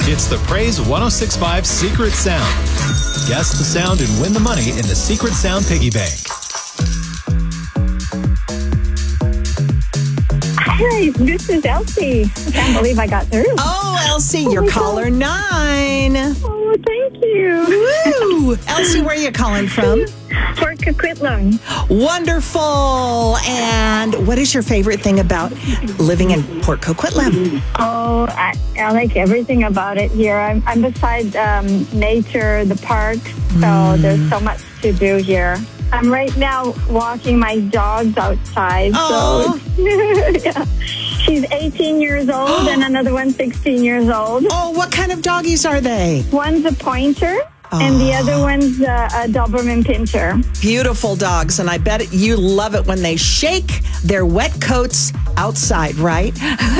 It's the Praise 106.5 Secret Sound. Guess the sound and win the money in the Secret Sound Piggy Bank. Hi, this is Elsie. I can't believe I got through. Oh, Elsie, you're caller 9. Oh, thank you. Woo! Elsie, where are you calling from? Port Coquitlam. Wonderful. And what is your favorite thing about living in Port Coquitlam? Oh, I like everything about it here. I'm beside nature, the park, so there's so much to do here. I'm right now walking my dogs outside. Oh. So yeah. She's 18 years old and another one's 16 years old. Oh, what kind of doggies are they? One's a pointer and the other one's a Doberman Pinscher. Beautiful dogs, and I bet you love it when they shake their wet coats outside, right?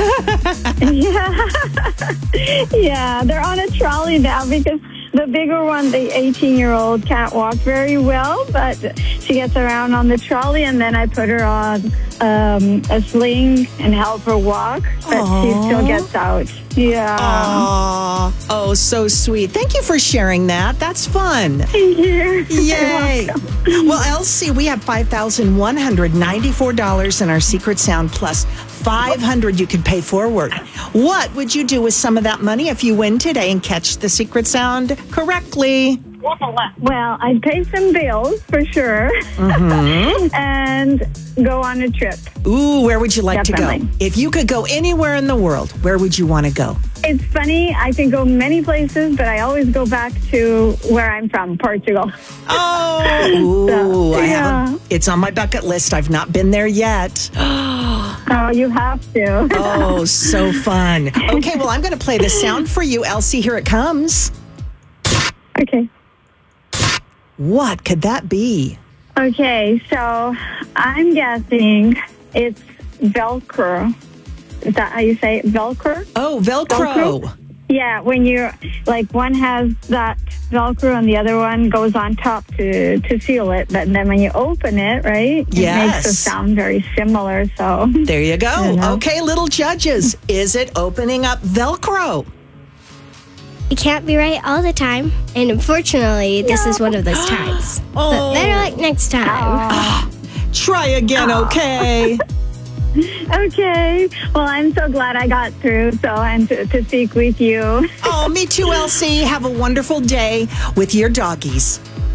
Yeah, they're on a trolley now because the bigger one, the 18-year-old, can't walk very well, but she gets around on the trolley, and then I put her on a sling and help her walk, but she still gets out. Yeah. Aww. Oh, so sweet. Thank you for sharing that. That's fun. Thank you. Yay. Well, Elsie, we have $5,194 in our Secret Sound plus $500 you could pay forward. What would you do with some of that money if you win today and catch the Secret Sound correctly? Well, I'd pay some bills for sure and go on a trip. Ooh, where would you like to Definitely. go? If you could go anywhere in the world, where would you want to go? It's funny, I can go many places, but I always go back to where I'm from, Portugal. Oh, ooh, I yeah. haven't. It's on my bucket list. I've not been there yet. Oh, you have to. Oh, so fun. Okay, well, I'm going to play the sound for you, Elsie. Here it comes. Okay. What could that be? Okay, so I'm guessing it's Velcro. Is that how you say it? Velcro? Oh, Velcro. Yeah, when you're, like, one has that Velcro and the other one goes on top to seal it. But then when you open it, right, it makes the sound very similar, so. There you go. You know. Okay, little judges. Is it opening up Velcro? You can't be right all the time. And unfortunately, this is one of those times. But better luck next time. Try again, okay? Okay. Well, I'm so glad I got through, and to speak with you. Oh, me too, Elsie. Have a wonderful day with your doggies.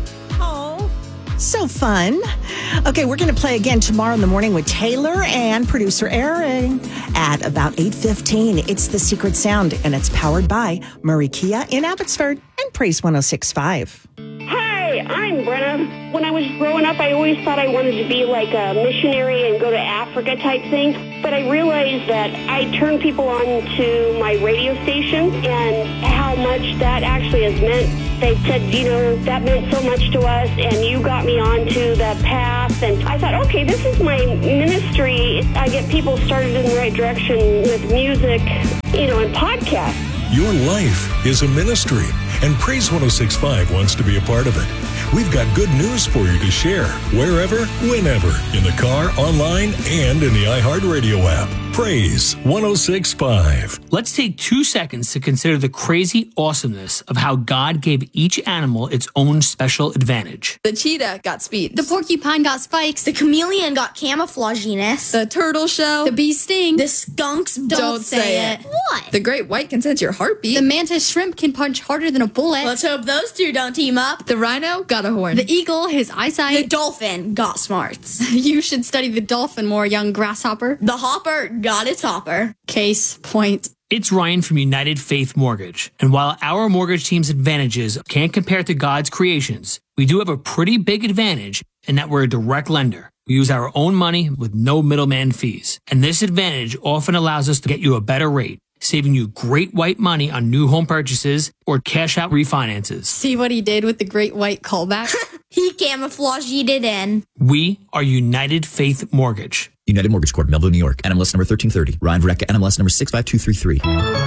Oh, so fun. Okay, we're going to play again tomorrow in the morning with Taylor and producer Aaron at about 8:15. It's The Secret Sound, and it's powered by Murray Kia in Abbotsford and Praise 106.5. Hi, I'm Brenna. When I was growing up, I always thought I wanted to be like a missionary and go to Africa type thing. But I realized that I turned people on to my radio station and how much that actually has meant. They said, that meant so much to us, and you got me onto the path. And I thought, okay, this is my ministry. I get people started in the right direction with music, and podcasts. Your life is a ministry, and Praise 106.5 wants to be a part of it. We've got good news for you to share wherever, whenever, in the car, online, and in the iHeartRadio app. Praise 106.5. Let's take 2 seconds to consider the crazy awesomeness of how God gave each animal its own special advantage. The cheetah got speed. The porcupine got spikes. The chameleon got camouflaginess. The turtle shell. The bee sting. The skunks don't say it. What? The great white can sense your heartbeat. The mantis shrimp can punch harder than a bullet. Let's hope those two don't team up. The rhino got a horn. The eagle, his eyesight. The dolphin got smarts. You should study the dolphin more, young grasshopper. The hopper got its hopper. Case point. It's Ryan from United Faith Mortgage. And while our mortgage team's advantages can't compare to God's creations, we do have a pretty big advantage in that we're a direct lender. We use our own money with no middleman fees. And this advantage often allows us to get you a better rate, saving you great white money on new home purchases or cash out refinances. See what he did with the great white callback? He camouflaged it in. We are United Faith Mortgage. United Mortgage Corp, Melville, New York. NMLS number 1330. Ryan Verrecka, NMLS number 65233.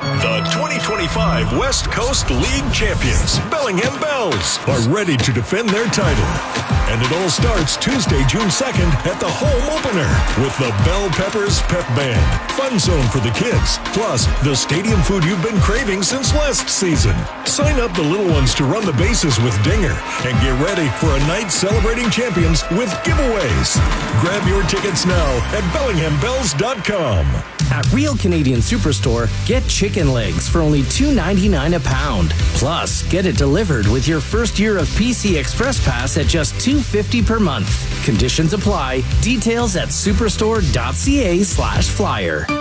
The 2025 West Coast League champions, Bellingham Bells, are ready to defend their title. And it all starts Tuesday, June 2nd at the home opener with the Bell Peppers Pep Band, Fun Zone for the kids, plus the stadium food you've been craving since last season. Sign up the little ones to run the bases with Dinger and get ready for a night celebrating champions with giveaways. Grab your tickets now at BellinghamBells.com. At Real Canadian Superstore, get chicken legs for only $2.99 a pound. Plus, get it delivered with your first year of PC Express Pass at just $2.50 per month. Conditions apply. Details at superstore.ca/flyer.